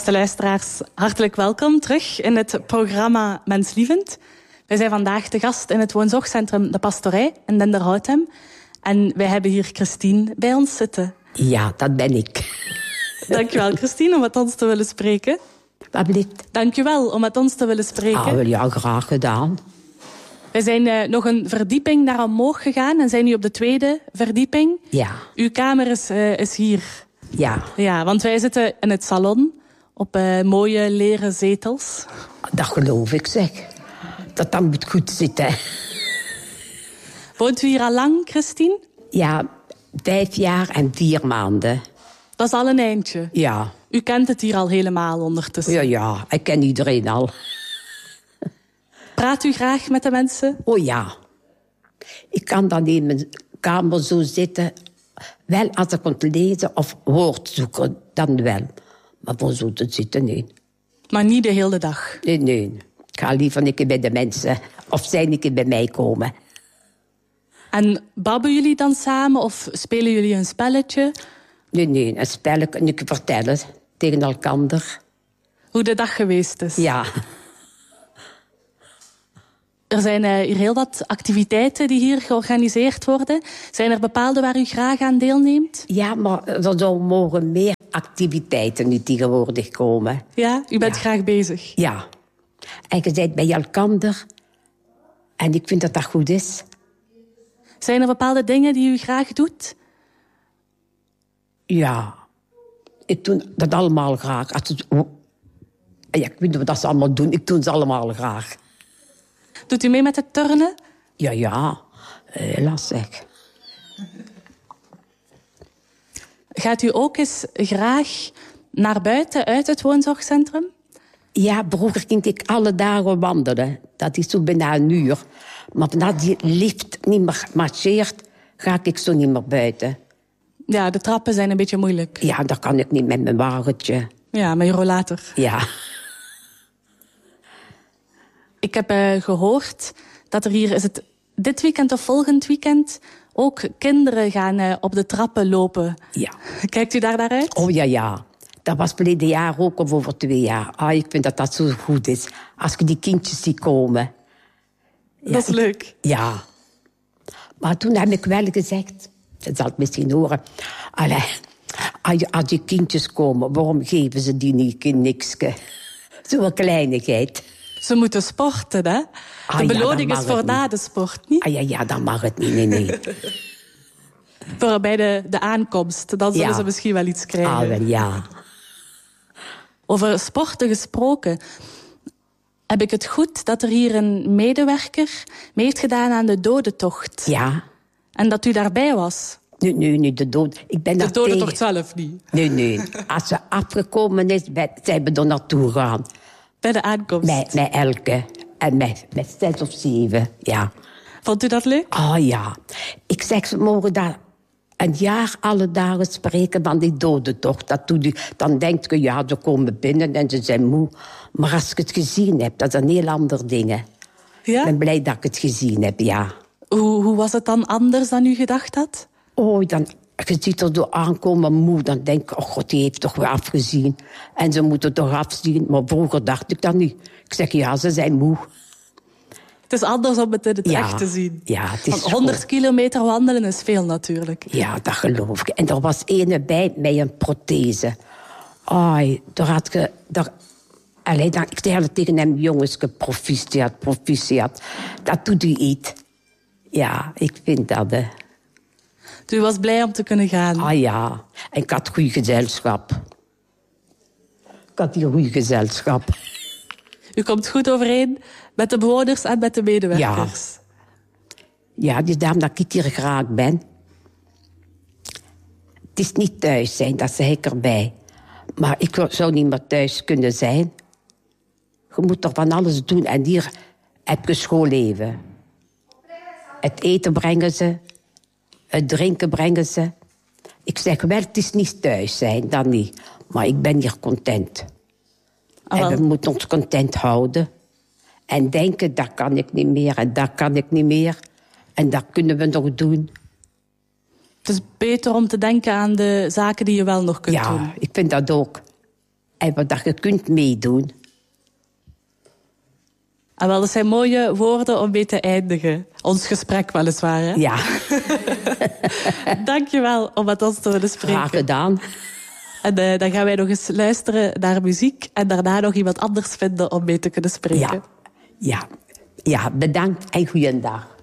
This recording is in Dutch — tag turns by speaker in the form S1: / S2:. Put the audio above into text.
S1: Beste luisteraars, hartelijk welkom terug in het programma Menslievend. Wij zijn vandaag te gast in het woonzorgcentrum De Pastorij in Denderhoutem. En wij hebben hier Christine bij ons zitten.
S2: Ja, dat ben ik.
S1: Dankjewel, Christine, om met ons te willen spreken.
S2: Wat blieft?
S1: Dankjewel om met ons te willen spreken.
S2: Ja, graag gedaan.
S1: Wij zijn nog een verdieping naar omhoog gegaan en zijn nu op de tweede verdieping.
S2: Ja.
S1: Uw kamer is hier.
S2: Ja.
S1: Ja, want wij zitten in het salon op mooie leren zetels.
S2: Dat geloof ik, zeg. Dat moet goed zitten.
S1: Woont u hier al lang, Christine?
S2: Ja, 5 jaar en 4 maanden.
S1: Dat is al een eindje.
S2: Ja.
S1: U kent het hier al helemaal ondertussen.
S2: Ja, ik ken iedereen al.
S1: Praat u graag met de mensen?
S2: Oh ja. Ik kan dan in mijn kamer zo zitten. Wel als ik moet lezen of woord zoeken, dan wel. Maar voor zo te zitten, nee.
S1: Maar niet de hele dag?
S2: Nee. Ik ga liever een keer bij de mensen. Of zij een keer bij mij komen.
S1: En babbelen jullie dan samen of spelen jullie een spelletje?
S2: Nee, een spelletje kan ik vertellen tegen elkaar.
S1: Hoe de dag geweest is?
S2: Ja.
S1: Er zijn hier heel wat activiteiten die hier georganiseerd worden. Zijn er bepaalde waar u graag aan deelneemt?
S2: Ja, maar er mogen meer activiteiten nu tegenwoordig komen.
S1: Ja, u bent graag bezig?
S2: Ja. En je bent bij elkaar. En ik vind dat dat goed is.
S1: Zijn er bepaalde dingen die u graag doet?
S2: Ja. Ik doe dat allemaal graag. Ja, ik weet niet wat ze allemaal doen. Ik doe ze allemaal graag.
S1: Doet u mee met het turnen?
S2: Ja. Helaas zeg.
S1: Gaat u ook eens graag naar buiten uit het woonzorgcentrum?
S2: Ja, vroeger ging ik alle dagen wandelen. Dat is zo bijna een uur. Maar nadat die lift niet meer marcheert, ga ik zo niet meer buiten.
S1: Ja, de trappen zijn een beetje moeilijk.
S2: Ja, dat kan ik niet met mijn wagentje.
S1: Ja, met je rollator.
S2: Ja.
S1: Ik heb gehoord dat er hier, is het dit weekend of volgend weekend, ook kinderen gaan op de trappen lopen.
S2: Ja.
S1: Kijkt u daar naar uit?
S2: Oh ja. Dat was verleden jaar ook, of over 2 jaar. Ik vind dat dat zo goed is. Als je die kindjes ziet komen. Ja,
S1: dat is leuk.
S2: Ja. Maar toen heb ik wel gezegd, dat zal het misschien horen. Allee, als die kindjes komen, waarom geven ze die niet niks? Zo'n kleinigheid.
S1: Ze moeten sporten, hè? De beloning is voor na de sport, niet?
S2: Ja, dan mag het niet, nee.
S1: Voor bij de aankomst, dan zullen ze misschien wel iets krijgen.
S2: Wel, ja.
S1: Over sporten gesproken. Heb ik het goed dat er hier een medewerker mee heeft gedaan aan de dodentocht?
S2: Ja.
S1: En dat u daarbij was?
S2: Nee, de dood. Ik ben
S1: de dodentocht zelf niet?
S2: Nee. Als ze afgekomen is, zijn we er naartoe gegaan.
S1: Bij de aankomst?
S2: Met Elke. En met 6 of 7, ja.
S1: Vond u dat leuk?
S2: Ja. Ik zeg, ze mogen daar een jaar alle dagen spreken van die dodentocht. Dat doet u. Dan denk je, ja, ze komen binnen en ze zijn moe. Maar als ik het gezien heb, dat zijn heel andere dingen.
S1: Ja?
S2: Ik ben blij dat ik het gezien heb, ja.
S1: Hoe was het dan anders dan u gedacht had?
S2: Dan, je ziet er door aankomen moe, dan denk ik, oh god, die heeft toch weer afgezien. En ze moeten toch afzien. Maar vroeger dacht ik dat niet. Ik zeg, ja, ze zijn moe.
S1: Het is anders om het in het echt te zien.
S2: Ja, het is
S1: want 100 kilometer wandelen is veel natuurlijk.
S2: Ja, dat geloof ik. En er was ene bij met een prothese. Daar had je... ik zei tegen hem, jongens, proficiat. Dat doet u iets. Ja, ik vind dat.
S1: U was blij om te kunnen gaan?
S2: Ja, en ik had goed gezelschap. Ik had hier goed gezelschap.
S1: U komt goed overeen met de bewoners en met de medewerkers?
S2: Ja, het is daarom dat ik hier graag ben. Het is niet thuis zijn, dat zeg ik erbij. Maar ik zou niet meer thuis kunnen zijn. Je moet toch van alles doen. En hier heb je schoolleven. Het eten brengen ze. Het drinken brengen ze. Ik zeg wel, het is niet thuis zijn, dan niet. Maar ik ben hier content. En we moeten ons content houden. En denken, dat kan ik niet meer en dat kan ik niet meer. En dat kunnen we nog doen.
S1: Het is beter om te denken aan de zaken die je wel nog kunt doen.
S2: Ja, ik vind dat ook. En dat je kunt meedoen.
S1: En wel, dat zijn mooie woorden om mee te eindigen. Ons gesprek weliswaar, hè?
S2: Ja.
S1: Dank je wel om met ons te willen spreken.
S2: Graag gedaan.
S1: En dan gaan wij nog eens luisteren naar muziek... en daarna nog iemand anders vinden om mee te kunnen spreken.
S2: Ja, bedankt en goeiedag.